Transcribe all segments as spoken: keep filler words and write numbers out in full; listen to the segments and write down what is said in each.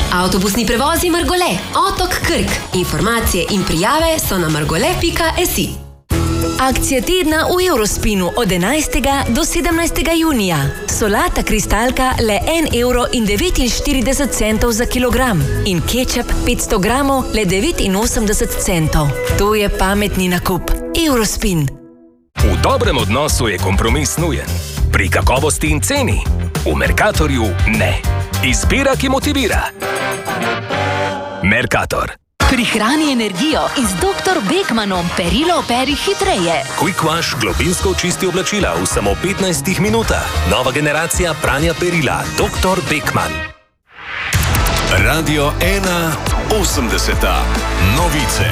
Avtobusni prevozi Mrgole, otok Krk. Informacije in prijave so na mrgole pika si. Akcija tedna v Eurospinu od enajstega do sedemnajstega junija. Solata kristalka le en evro in devetinštirideset centov za kilogram in kečap petsto gramov le devetinosemdeset centov. To je pametni nakup. Eurospin. V dobrem odnosu je kompromis nujen. Pri kakovosti in ceni. V Mercatorju ne. Izbira, ki motivira. Mercator. Prihrani energijo in z doktor Beckmanom perilo operi hitreje. Quick Wash globinsko očisti oblačila v samo petnajstih minutah. Nova generacija pranja perila. doktor Beckman. Radio ena osemdeseta. Novice.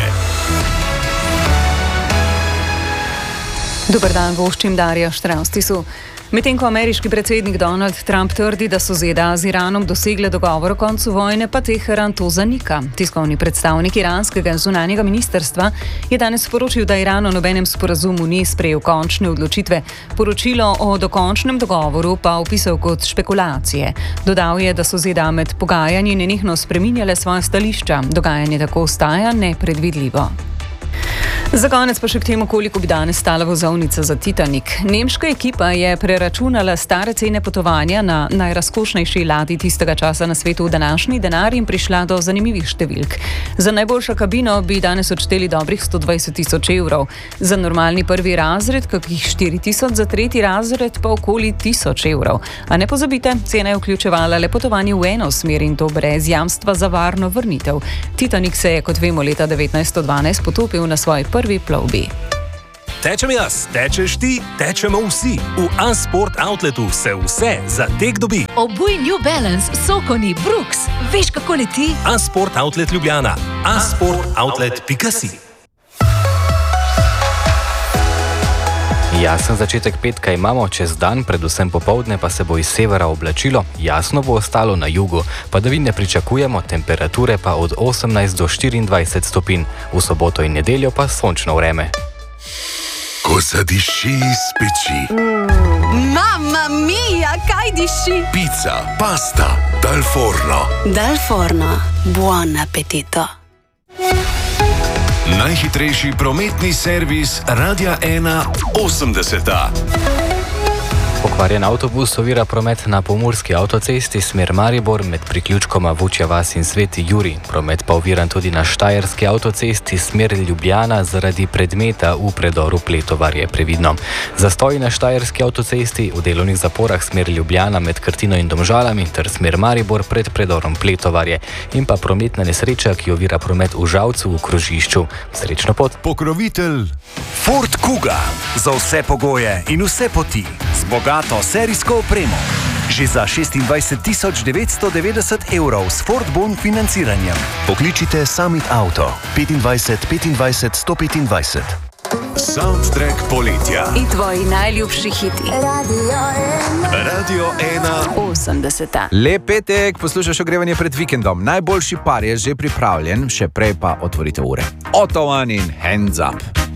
Dober dan, voščim Darja Štravstisu. Medtem ko ameriški predsednik Donald Trump trdi, da so Z D A z Iranom dosegle dogovor o koncu vojne, pa Teheran to zanika. Tiskovni predstavnik iranskega zunanjega ministrstva je danes sporočil, da Iran o nobenem sporazumu ni sprejel končne odločitve. Poročilo o dokončnem dogovoru pa opisal kot špekulacije. Dodal je, da so Z D A med pogajanji nenehno spreminjale svoja stališča. Dogajanje tako ostaja nepredvidljivo. Za konec pa še k temu, koliko bi danes stala vozovnica za Titanik. Nemška ekipa je preračunala stare cene potovanja na najrazkošnejši ladji tistega časa na svetu v današnji denar in prišla do zanimivih številk. Za najboljšo kabino bi danes odšteli dobrih sto dvajset tisoč evrov. Za normalni prvi razred kakih štiri tisoč, za tretji razred pa okoli tisoč evrov. A ne pozabite, cena je vključevala le potovanje v eno smer in to brez jamstva za varno vrnitev. Titanik se je, kot vemo, leta devetnajststo dvanajst potopil na svoji prvi plovbi. Tečem jaz, tečeš ti, tečemo vsi. V A-Sport Outletu se vse za tek dobi. Obuj New Balance, Sokoni, Brooks. Veš, kako leti? A-Sport Outlet Ljubljana. a sport outlet pika si. Jasen začetek petka imamo, čez dan, predvsem popoldne pa se bo iz severa oblačilo, jasno bo ostalo na jugu, padavin ne pričakujemo, temperature pa od osemnajst do štiriindvajset stopinj, v soboto in nedeljo pa sončno vreme. Ko zadiši iz peči. Mm, Mamma mia, kaj diši? Pizza, pasta, dal forno. Dal forno, buon appetito. Najhitrejši prometni servis Radia ena osemdeseta. Pokvarjen avtobus ovira promet na pomurski avtocesti smer Maribor med priključkoma Vučja vas in Sveti Jurij. Promet pa oviran tudi na štajerski avtocesti smer Ljubljana zaradi predmeta v predoru Pletovarje. Previdno. Zastoji na štajerski avtocesti v delovnih zaporah smer Ljubljana med Krtino in Domžalami ter smer Maribor pred predorom Pletovarje. In pa prometna nesreča, ki ovira promet v Žalcu v krožišču. Srečno pot. Pokrovitelj Ford Kuga. Za vse pogoje in vse poti. Z bogato serijsko opremo. Že za šestindvajset tisoč devetsto devetdeset evrov s Ford Bon financiranjem. Pokličite Summit Auto petindvajset petindvajset sto petindvajset. Soundtrack poletja. In tvoji najljubši hiti. Radio ena osemdeseta. Lep petek, poslušaš ogrevanje pred vikendom. Najboljši par je že pripravljen, še prej pa otvorite ure. Otto One in Hands Up.